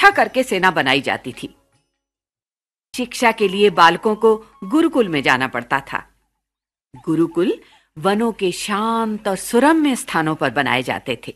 इकट्ठा करके सेना बनाई जाती थी। शिक्षा के लिए बालकों को गुरुकुल में जाना पड़ता था। गुरुकुल वनों के शांत और सुरम्य स्थानों पर बनाए जाते थे।